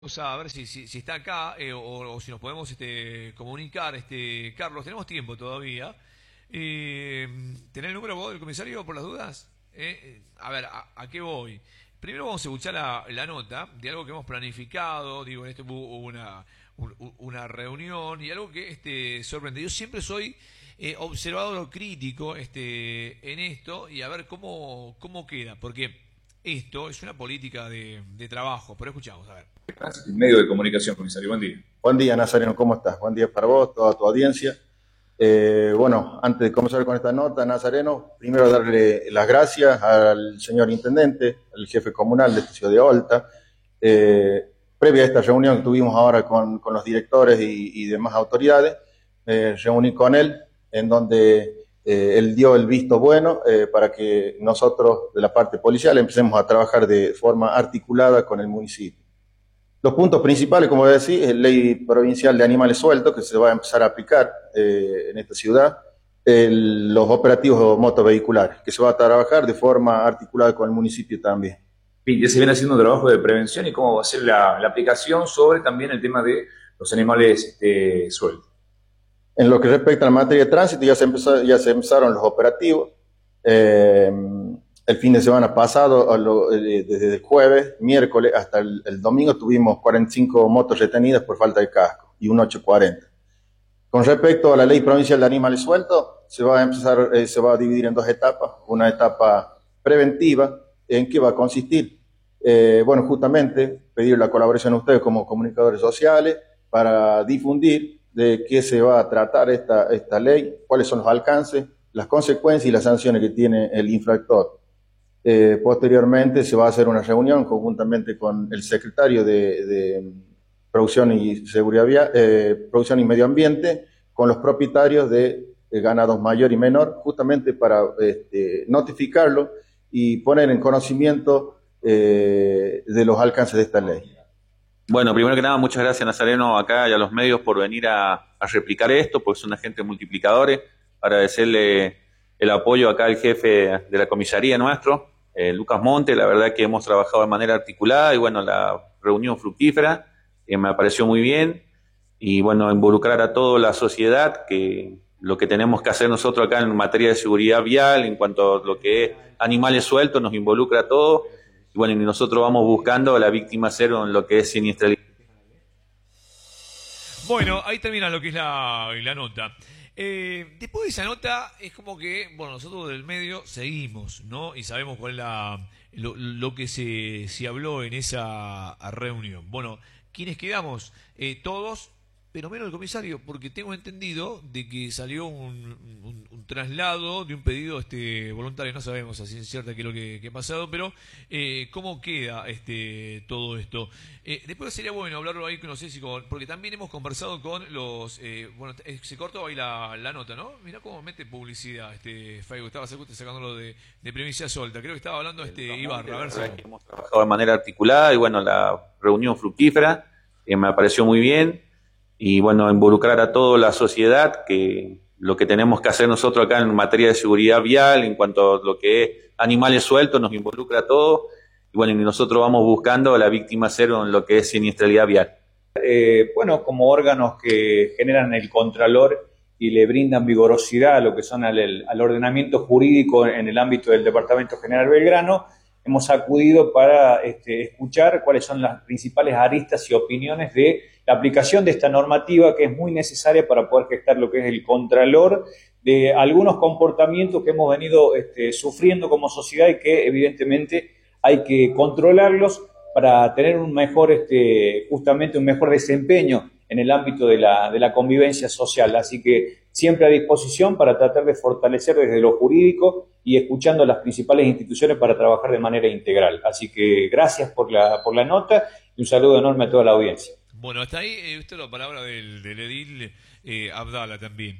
Vamos a ver si está acá o si nos podemos comunicar. Carlos, tenemos tiempo todavía. ¿Tenés el número vos del comisario por las dudas? A ver, ¿a qué voy? Primero vamos a escuchar la nota de algo que hemos planificado. Digo, en esto hubo una reunión y algo que sorprende. Yo siempre soy observador o crítico en esto y a ver cómo queda. Porque esto es una política de trabajo. Pero escuchamos, a ver. Medio de comunicación, comisario. Buen día. Buen día, Nazareno, ¿cómo estás? Buen día para vos, toda tu audiencia. Bueno, antes de comenzar con esta nota, Nazareno, primero darle las gracias al señor intendente, al jefe comunal de esta ciudad de Olta. Previa a esta reunión que tuvimos ahora con los directores y demás autoridades, reuní con él, en donde él dio el visto bueno para que nosotros, de la parte policial, empecemos a trabajar de forma articulada con el municipio. Los puntos principales, como decía, es la ley provincial de animales sueltos que se va a empezar a aplicar en esta ciudad, los operativos motovehiculares, que se va a trabajar de forma articulada con el municipio también. Bien, ya se viene haciendo un trabajo de prevención y cómo va a ser la aplicación sobre también el tema de los animales sueltos. En lo que respecta a la materia de tránsito, ya se empezaron los operativos. Eh, el fin de semana pasado, desde el jueves, miércoles hasta el domingo, tuvimos 45 motos retenidas por falta de casco y un 840. Con respecto a la ley provincial de animales sueltos, se va a dividir en dos etapas. Una etapa preventiva, ¿en qué va a consistir? Bueno, justamente pedir la colaboración a ustedes como comunicadores sociales para difundir de qué se va a tratar esta ley, cuáles son los alcances, las consecuencias y las sanciones que tiene el infractor. Posteriormente se va a hacer una reunión conjuntamente con el secretario de Producción y Seguridad Producción y Medio Ambiente, con los propietarios de ganados mayor y menor, justamente para notificarlo y poner en conocimiento de los alcances de esta ley. Bueno, primero que nada, muchas gracias, Nazareno, acá y a los medios por venir a replicar esto, porque son agentes multiplicadores. Agradecerle el apoyo acá al jefe de la comisaría nuestro, Lucas Monte. La verdad que hemos trabajado de manera articulada y bueno, la reunión fructífera me pareció muy bien. Y bueno, involucrar a toda la sociedad, que lo que tenemos que hacer nosotros acá en materia de seguridad vial, en cuanto a lo que es animales sueltos, nos involucra a todos. Y bueno, y nosotros vamos buscando a la víctima cero en lo que es siniestralidad. Bueno, ahí termina lo que es la nota. Después de esa nota es como que, bueno, nosotros del medio seguimos, ¿no? Y sabemos cuál es lo que se habló en esa reunión. Bueno, ¿quiénes quedamos? Todos, pero menos el comisario, porque tengo entendido de que salió un traslado de un pedido voluntario. No sabemos así es cierta qué es lo que ha pasado, pero cómo queda todo esto. Después sería bueno hablarlo ahí, no sé si porque también hemos conversado con los... bueno, se cortó ahí la nota, ¿no? Mirá cómo mete publicidad Facebook. Estaba sacándolo de Primicia Solta. Creo que estaba hablando Ibarra. A ver si... Hemos trabajado de manera articulada y bueno, la reunión fructífera me pareció muy bien. Y bueno, involucrar a toda la sociedad, que lo que tenemos que hacer nosotros acá en materia de seguridad vial, en cuanto a lo que es animales sueltos, nos involucra a todos. Y bueno, y nosotros vamos buscando a la víctima cero en lo que es siniestralidad vial. Bueno, como órganos que generan el contralor y le brindan vigorosidad a lo que son al ordenamiento jurídico en el ámbito del Departamento General Belgrano, hemos acudido para escuchar cuáles son las principales aristas y opiniones de la aplicación de esta normativa, que es muy necesaria para poder gestar lo que es el contralor de algunos comportamientos que hemos venido sufriendo como sociedad y que evidentemente hay que controlarlos para tener un mejor, justamente un mejor desempeño en el ámbito de la convivencia social. Así que siempre a disposición para tratar de fortalecer desde lo jurídico y escuchando a las principales instituciones para trabajar de manera integral. Así que gracias por la nota y un saludo enorme a toda la audiencia. Bueno, hasta ahí, usted la palabra del edil Abdala también.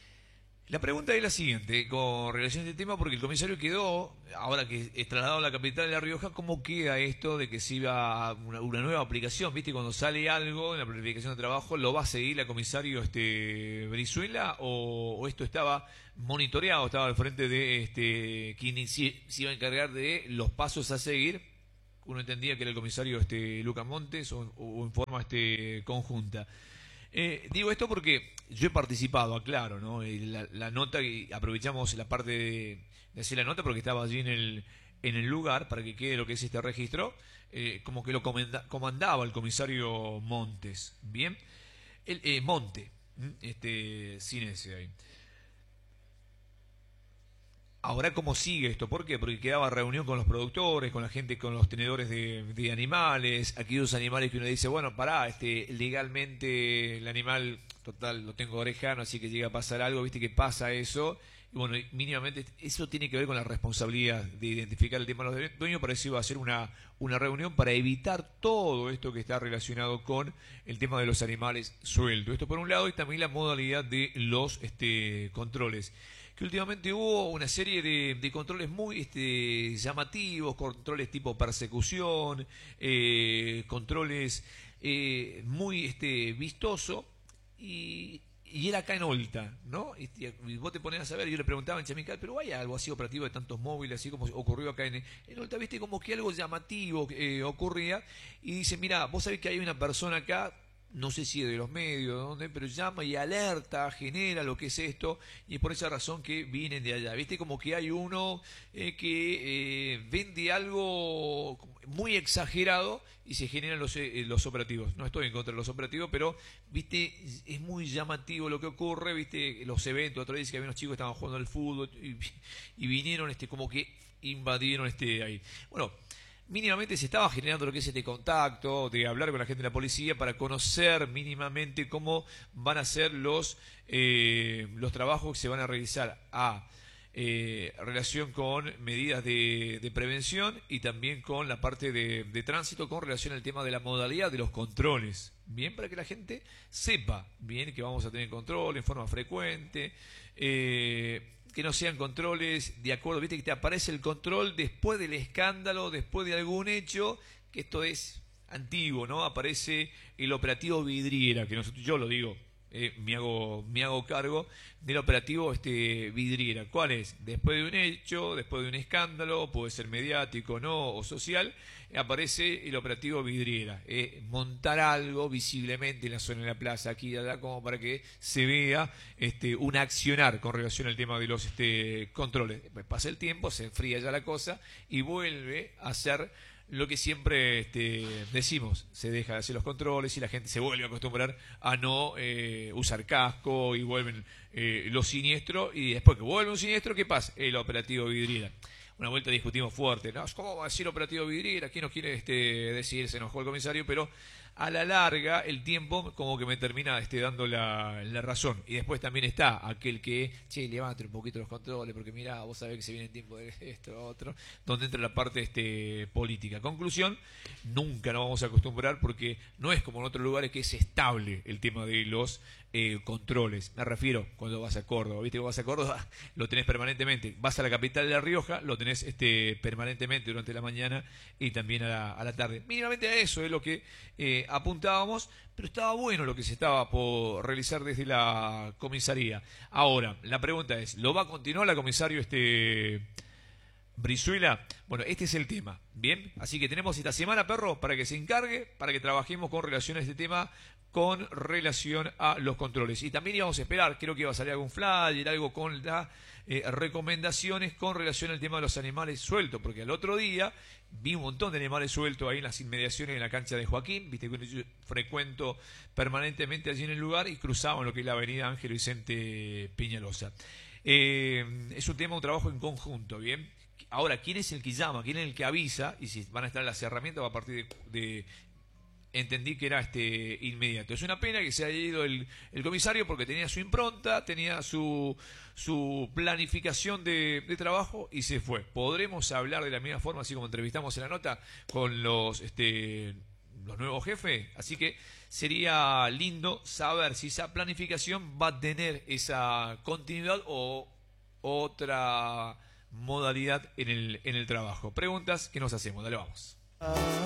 La pregunta es la siguiente, con relación a este tema, porque el comisario quedó, ahora que es trasladado a la capital de La Rioja, ¿cómo queda esto de que se iba a una nueva aplicación? ¿Viste? Cuando sale algo en la planificación de trabajo, ¿lo va a seguir la comisario Brizuela o esto estaba monitoreado, estaba al frente de quien se iba a encargar de los pasos a seguir uno entendía que era el comisario Lucas Montes o en forma conjunta. Digo esto porque yo he participado, aclaro, ¿no? La nota, y aprovechamos la parte de hacer la nota porque estaba allí en el lugar para que quede lo que es este registro, como que lo comandaba el comisario Montes, ¿bien? Monte, sin ese ahí. Ahora, ¿cómo sigue esto? ¿Por qué? Porque quedaba reunión con los productores, con la gente, con los tenedores de animales, aquellos animales que uno dice, bueno, pará, legalmente el animal, total, lo tengo orejano, así que llega a pasar algo, viste que pasa eso, y bueno, mínimamente eso tiene que ver con la responsabilidad de identificar el tema de los dueños, para eso iba a ser una reunión para evitar todo esto que está relacionado con el tema de los animales sueltos. Esto por un lado, y también la modalidad de los controles, que últimamente hubo una serie de controles muy llamativos, controles tipo persecución, controles muy vistoso, y era acá en Olta, ¿no? Y vos te ponías a saber, yo le preguntaba en Chamical, pero ¿hay algo así operativo de tantos móviles, así como ocurrió acá en Olta? Viste, como que algo llamativo ocurría, y dice, mira, vos sabés que hay una persona acá, no sé si es de los medios, de dónde, pero llama y alerta, genera lo que es esto, y es por esa razón que vienen de allá. Viste, como que hay uno que vende algo muy exagerado y se generan los operativos. No estoy en contra de los operativos, pero viste, es muy llamativo lo que ocurre, viste, los eventos. Otra vez que había unos chicos que estaban jugando al fútbol y vinieron como que invadieron ahí. Bueno, mínimamente se estaba generando lo que es este contacto, de hablar con la gente de la policía para conocer mínimamente cómo van a ser los trabajos que se van a realizar relación con medidas de prevención y también con la parte de tránsito con relación al tema de la modalidad de los controles. Bien, para que la gente sepa bien que vamos a tener control en forma frecuente, que no sean controles de acuerdo, viste que te aparece el control después del escándalo, después de algún hecho, que esto es antiguo, ¿no? Aparece el operativo Vidriera, que yo lo digo, me hago cargo del operativo Vidriera. ¿Cuál es? Después de un hecho, después de un escándalo, puede ser mediático, ¿no? O social, aparece el operativo Vidriera. Montar algo visiblemente en la zona de la plaza, aquí y allá, como para que se vea un accionar con relación al tema de los controles. Después pasa el tiempo, se enfría ya la cosa y vuelve a ser lo que siempre decimos, se deja de hacer los controles y la gente se vuelve a acostumbrar a no usar casco y vuelven los siniestros, y después que vuelve un siniestro, ¿qué pasa? El operativo Vidriera. Una vuelta discutimos fuerte, ¿no? ¿Cómo va a decir operativo Vidriera? ¿Quién nos quiere decir? Se enojó el comisario, pero a la larga el tiempo como que me termina dando la razón. Y después también está aquel que, levante un poquito los controles, porque mirá, vos sabés que se viene el tiempo de esto, otro, donde entra la parte política. Conclusión, nunca nos vamos a acostumbrar, porque no es como en otros lugares que es estable el tema de los controles. Me refiero cuando vas a Córdoba, viste que vas a Córdoba, lo tenés permanentemente. Vas a la capital de La Rioja, lo tenés permanentemente durante la mañana y también a la tarde. Mínimamente a eso es lo que apuntábamos, pero estaba bueno lo que se estaba por realizar desde la comisaría. Ahora, la pregunta es, ¿lo va a continuar la comisario Brizuela? Bueno, este es el tema, ¿bien? Así que tenemos esta semana, perro, para que se encargue, para que trabajemos con relación a este tema, con relación a los controles. Y también íbamos a esperar, creo que iba a salir algún flyer, algo con las recomendaciones con relación al tema de los animales sueltos, porque al otro día vi un montón de animales sueltos ahí en las inmediaciones de la cancha de Joaquín, viste que yo frecuento permanentemente allí en el lugar, y cruzaban lo que es la avenida Ángel Vicente Peñalosa. Es un tema, un trabajo en conjunto, ¿bien? Ahora, ¿quién es el que llama? ¿Quién es el que avisa? Y si van a estar las herramientas a partir de entendí que era inmediato. Es una pena que se haya ido el comisario, porque tenía su impronta, tenía su planificación de trabajo, y se fue. Podremos hablar de la misma forma, así como entrevistamos en la nota, con los nuevos jefes. Así que sería lindo saber si esa planificación va a tener esa continuidad o otra modalidad en el trabajo. Preguntas que nos hacemos. Dale, vamos.